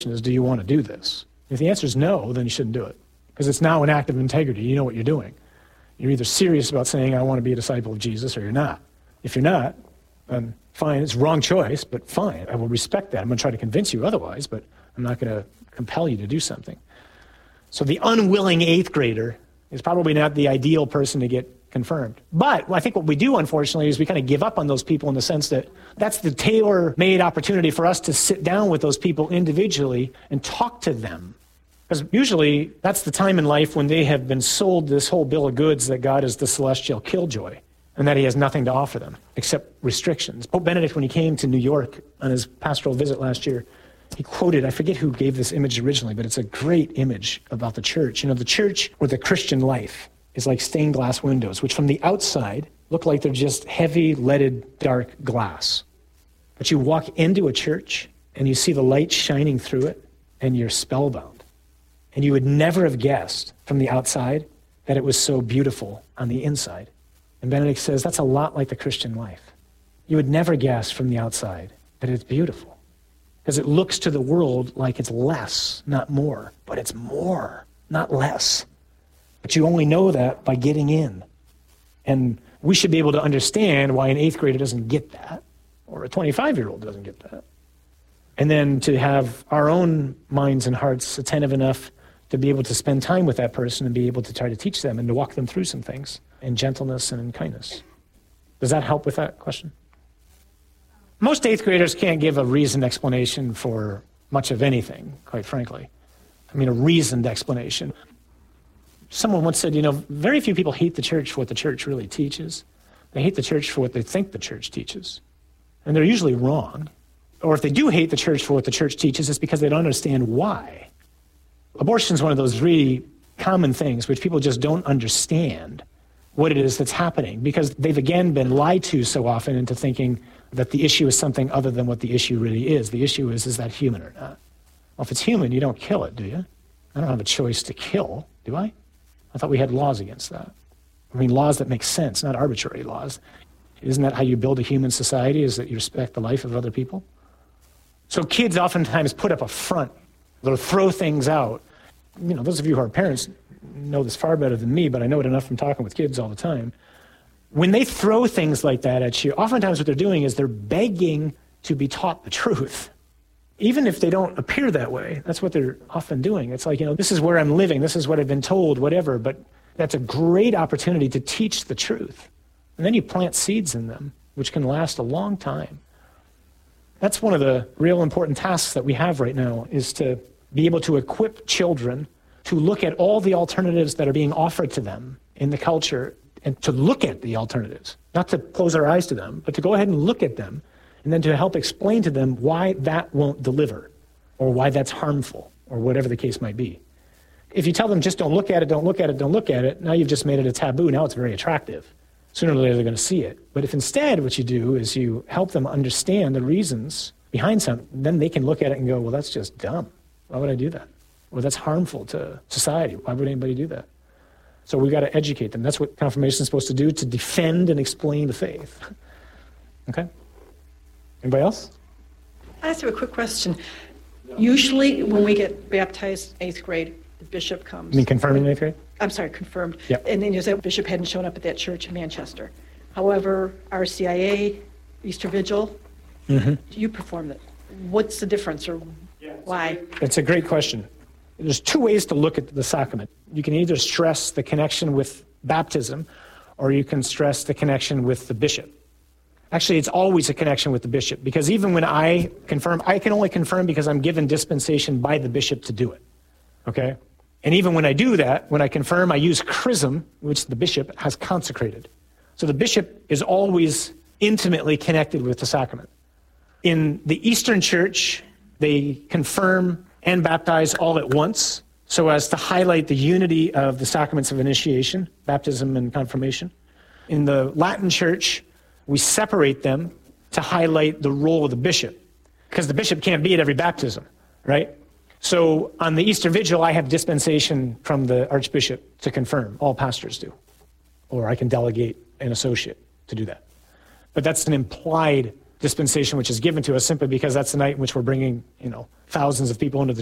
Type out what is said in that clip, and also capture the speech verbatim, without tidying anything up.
is, do you want to do this? If the answer is no, then you shouldn't do it. Because it's now an act of integrity. You know what you're doing. You're either serious about saying, I want to be a disciple of Jesus, or you're not. If you're not, then fine, it's a wrong choice, but fine. I will respect that. I'm going to try to convince you otherwise, but I'm not going to compel you to do something. So the unwilling eighth grader is probably not the ideal person to get confirmed. But I think what we do, unfortunately, is we kind of give up on those people in the sense that that's the tailor-made opportunity for us to sit down with those people individually and talk to them. Because usually that's the time in life when they have been sold this whole bill of goods that God is the celestial killjoy and that he has nothing to offer them except restrictions. Pope Benedict, when he came to New York on his pastoral visit last year, he quoted, I forget who gave this image originally, but it's a great image about the church. You know, the church or the Christian life is like stained glass windows, which from the outside look like they're just heavy, leaded, dark glass. But you walk into a church and you see the light shining through it and you're spellbound. And you would never have guessed from the outside that it was so beautiful on the inside. And Benedict says that's a lot like the Christian life. You would never guess from the outside that it's beautiful. Because it looks to the world like it's less, not more. But it's more, not less. But you only know that by getting in. And we should be able to understand why an eighth grader doesn't get that, or a twenty-five-year-old doesn't get that. And then to have our own minds and hearts attentive enough to be able to spend time with that person and be able to try to teach them and to walk them through some things in gentleness and in kindness. Does that help with that question? Most eighth graders can't give a reasoned explanation for much of anything, quite frankly. I mean, a reasoned explanation. Someone once said, you know, very few people hate the church for what the church really teaches. They hate the church for what they think the church teaches. And they're usually wrong. Or if they do hate the church for what the church teaches, it's because they don't understand why. Abortion is one of those really common things which people just don't understand what it is that's happening because they've again been lied to so often into thinking that the issue is something other than what the issue really is. The issue is, is that human or not? Well, if it's human, you don't kill it, do you? I don't have a choice to kill, do I? I thought we had laws against that. I mean, laws that make sense, not arbitrary laws. Isn't that how you build a human society, is that you respect the life of other people? So kids oftentimes put up a front. They'll throw things out. You know, those of you who are parents know this far better than me, but I know it enough from talking with kids all the time. When they throw things like that at you, oftentimes what they're doing is they're begging to be taught the truth. Even if they don't appear that way, that's what they're often doing. It's like, you know, this is where I'm living, this is what I've been told, whatever, but that's a great opportunity to teach the truth. And then you plant seeds in them, which can last a long time. That's one of the real important tasks that we have right now, is to be able to equip children to look at all the alternatives that are being offered to them in the culture, and to look at the alternatives, not to close our eyes to them, but to go ahead and look at them, and then to help explain to them why that won't deliver, or why that's harmful, or whatever the case might be. If you tell them just don't look at it, don't look at it, don't look at it, now you've just made it a taboo. Now it's very attractive. Sooner or later they're going to see it. But if instead what you do is you help them understand the reasons behind something, then they can look at it and go, well, that's just dumb. Why would I do that? Or that's harmful to society. Why would anybody do that? So we've got to educate them. That's what confirmation is supposed to do, to defend and explain the faith. Okay? Anybody else? I just have a quick question. Usually when we get baptized eighth grade, the bishop comes. You mean confirming eighth grade? I'm sorry, confirmed. Yep. And then you say the bishop hadn't shown up at that church in Manchester. However, R C I A, Easter Vigil, mm-hmm. you perform it. What's the difference, or yeah, why? It's a great question. There's two ways to look at the sacrament. You can either stress the connection with baptism, or you can stress the connection with the bishop. Actually, it's always a connection with the bishop, because even when I confirm, I can only confirm because I'm given dispensation by the bishop to do it, okay? And even when I do that, when I confirm, I use chrism, which the bishop has consecrated. So the bishop is always intimately connected with the sacrament. In the Eastern Church, they confirm and baptize all at once, so as to highlight the unity of the sacraments of initiation, baptism and confirmation. In the Latin Church, we separate them to highlight the role of the bishop, because the bishop can't be at every baptism, right? So on the Easter Vigil, I have dispensation from the Archbishop to confirm. All pastors do. Or I can delegate an associate to do that. But that's an implied dispensation which is given to us simply because that's the night in which we're bringing, you know, thousands of people into the